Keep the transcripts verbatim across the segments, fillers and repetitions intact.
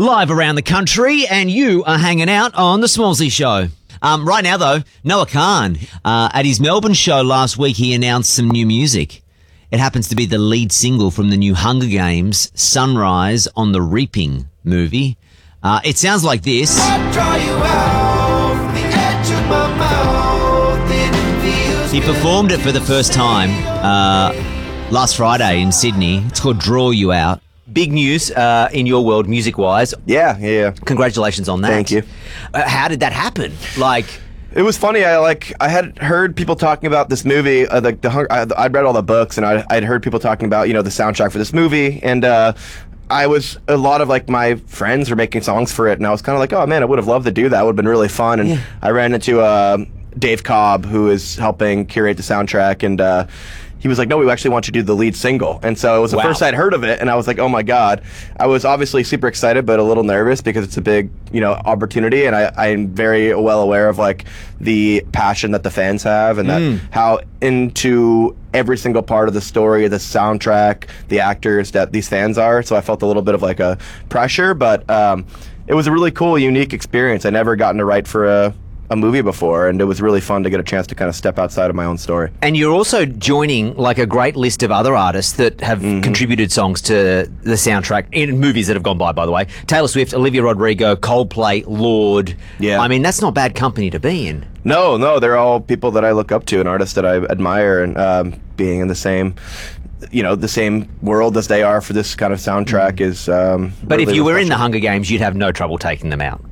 Live around the country, and you are hanging out on The Smallsy Show. Um, right now, though, Noah Khan, uh, at his Melbourne show last week, he announced some new music. It happens to be the lead single from the new Hunger Games, Sunrise on the Reaping movie. Uh, it sounds like this. He performed it for the first time uh, last Friday in Sydney. It's called Draw You Out. Big news uh, in your world, music-wise. Yeah, yeah, yeah. Congratulations on that. Thank you. Uh, how did that happen? Like, it was funny. I like I had heard people talking about this movie. Uh, the, the I, I'd read all the books, and I, I'd heard people talking about you know the soundtrack for this movie, and uh, I was a lot of like my friends were making songs for it, and I was kind of like, oh man, I would have loved to do that. It would have been really fun. And Yeah. I ran into uh, Dave Cobb, who is helping curate the soundtrack, and. Uh, He was like, no, we actually want you to do the lead single. And so it was the Wow. first I'd heard of it, and I was like, oh my God. I was obviously super excited, but a little nervous because it's a big, you know, opportunity, and I, I'm very well aware of like the passion that the fans have, and that how into every single part of the story, the soundtrack, the actors that these fans are. So I felt a little bit of like a pressure, but um, it was a really cool, unique experience. I never gotten to write for a a movie before, and it was really fun to get a chance to kind of step outside of my own story. and you're also joining like a great list of other artists that have Mm-hmm. contributed songs to the soundtrack in movies that have gone by, by the way. Taylor Swift, Olivia Rodrigo, Coldplay, Lorde. Yeah. I mean, that's not bad company to be in. No, no, they're all people that I look up to and artists that I admire, and um, being in the same, you know, the same world as they are for this kind of soundtrack is. Um, But really if you were in the refreshing. Hunger Games, you'd have no trouble taking them out.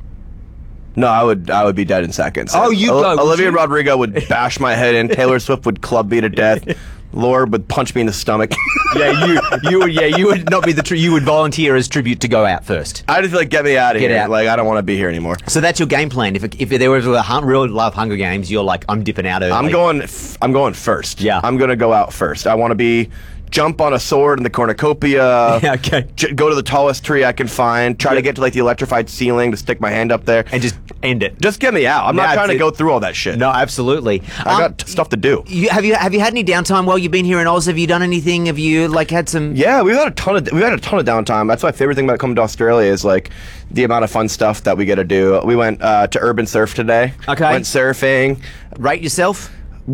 No, I would I would be dead in seconds. Oh, you Ol- go, would Olivia you? Rodrigo would bash my head in. Taylor Swift would club me to death. Lorde would punch me in the stomach. Yeah, you you would yeah you would not be the tri- you would volunteer as tribute to go out first. I just feel like, get me out of Get here. out. Like, I don't want to be here anymore. So that's your game plan. If if there was a hun- real love Hunger Games, you're like, I'm dipping out early. I'm going. F- I'm going first. Yeah. I'm gonna go out first. I want to be jump on a sword in the cornucopia. Yeah, okay. j- go to the tallest tree I can find. Try Yeah. to get to like the electrified ceiling to stick my hand up there. and just end it. Just get me out. I'm not That's trying to it. go through all that shit. No, absolutely. I Um, got t- stuff to do. you, have you have you had any downtime while you've been here in Oz? Have you done anything? Have you like had some? Yeah, we've had a ton of we've had a ton of downtime. That's my favorite thing about coming to Australia is like the amount of fun stuff that we get to do. We went uh, to Urban Surf today. Okay. Went surfing. Rate yourself.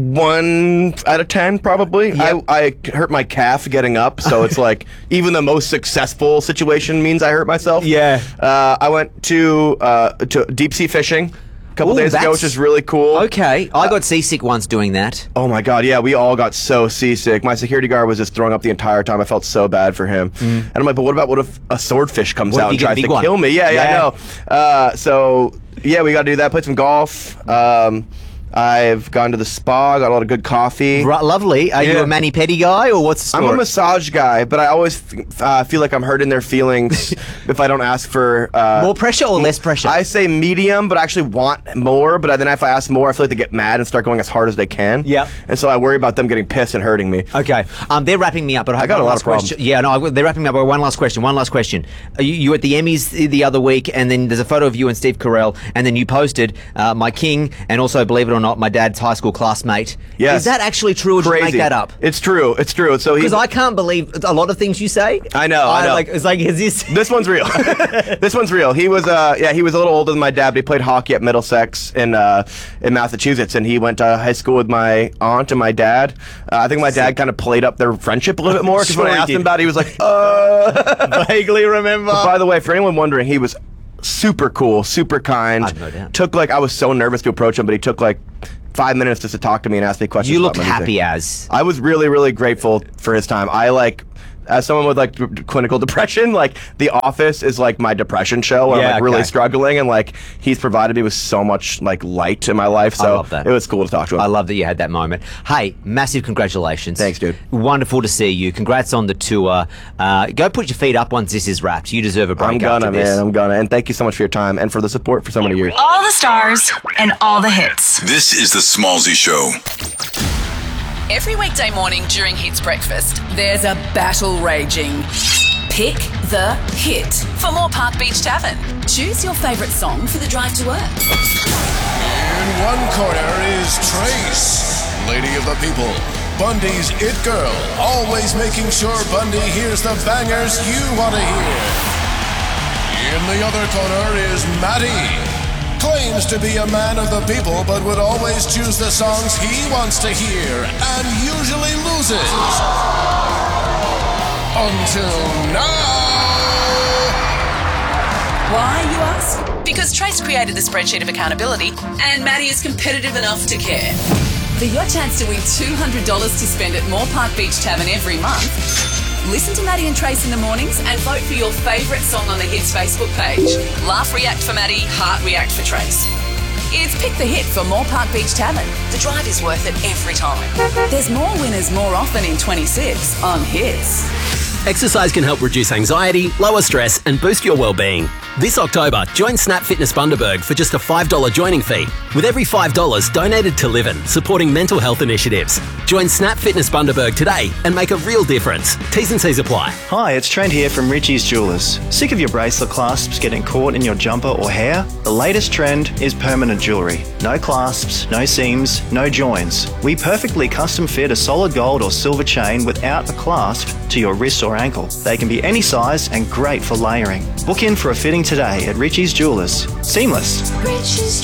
One out of ten, probably. Yep. I, I hurt my calf getting up, so it's like even the most successful situation means I hurt myself. Yeah. Uh, I went to uh, to deep sea fishing a couple Ooh, days ago, that's- which is really cool. Okay, I got seasick once doing that. Oh my god, yeah, we all got so seasick. My security guard was just throwing up the entire time. I felt so bad for him. And I'm like, but what about what if a swordfish comes What if out you and get a tries big to one? kill me? Yeah, yeah, Yeah. I know. Uh, so yeah, we got to do that. Played some golf. Um, I've gone to the spa, got a lot of good coffee. Right, lovely. Are you Yeah. a mani pedi guy or what's the I'm story? a massage guy, but I always uh, feel like I'm hurting their feelings if I don't ask for uh, More pressure or less pressure? I say medium, but I actually want more. But then if I ask more, I feel like they get mad and start going as hard as they can. Yep. And so I worry about them getting pissed and hurting me. Okay, um, they're wrapping me up, but I, have got one a lot last of problems. question. Yeah, no, I- they're wrapping me up. But one last question. One last question. Are you, you were at the Emmys the- the other week, and then there's a photo of you and Steve Carell, and then you posted uh, my king, and also, believe it or not, my dad's high school classmate. Yes. Is that actually true, or did you Crazy. make that up? It's true. It's true. So he. Because I can't believe a lot of things you say. I know, I know. Like, it's like, is this? This one's real. This one's real. He was, uh, yeah, he was a little older than my dad, but he played hockey at Middlesex in uh, in Massachusetts, and he went to high school with my aunt and my dad. Uh, I think my dad kind of played up their friendship a little bit more because when Sure I he asked did. him about it, he was like, uh. Vaguely remember. By the way, for anyone wondering, he was super cool, super kind. I've no doubt. Took like I was so nervous to approach him, but he took like five minutes just to talk to me and ask me questions. You about looked my happy music. as. I was really, really grateful for his time. I like, as someone with like d- d- clinical depression, like The Office is like my depression show where Yeah, I'm like really okay. struggling, and like he's provided me with so much like light in my life. So I love that. it was cool to talk to him. I love that you had that moment. Hey, massive congratulations. Thanks, dude. Wonderful to see you. Congrats on the tour. Uh, go put your feet up once this is wrapped. You deserve a break I'm gonna, after this. man. I'm gonna. And thank you so much for your time and for the support for so many years. All the stars and all the hits. This is The Smallsy Show. Every weekday morning during Hits Breakfast, there's a battle raging. Pick the hit for more Park Beach Tavern. Choose your favourite song for the drive to work. In one corner is Trace, lady of the people, Bundy's it girl, always making sure Bundy hears the bangers you want to hear. In the other corner is Maddie. Claims to be a man of the people, but would always choose the songs he wants to hear, and usually loses. Until now. Why, you ask? Because Trace created the spreadsheet of accountability, and Maddie is competitive enough to care. For your chance to win two hundred dollars to spend at Moorpark Beach Tavern every month, listen to Maddie and Trace in the mornings and vote for your favourite song on the Hits Facebook page. Laugh React for Maddie, Heart React for Trace. It's Pick the Hit for Moorpark Beach Tavern. The drive is worth it every time. There's more winners more often in twenty-six on Hits. Exercise can help reduce anxiety, lower stress, and boost your well-being. This October, join Snap Fitness Bundaberg for just a five dollars joining fee, with every five dollars donated to Livin, supporting mental health initiatives. Join Snap Fitness Bundaberg today and make a real difference. T's and C's apply. Hi, it's Trent here from Richie's Jewelers. Sick of your bracelet clasps getting caught in your jumper or hair? The latest trend is permanent jewellery. No clasps, no seams, no joins. We perfectly custom fit a solid gold or silver chain without a clasp to your wrist or ankle. They can be any size and great for layering. Book in for a fitting today at Richie's Jewelers. Seamless. Richie's